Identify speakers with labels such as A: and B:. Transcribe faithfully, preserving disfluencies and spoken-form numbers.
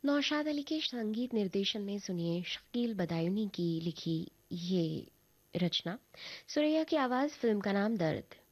A: नौशाद अली के संगीत निर्देशन में सुनिए शकील बदायूनी की लिखी ये रचना। सुरैया की आवाज, फिल्म का नाम दर्द।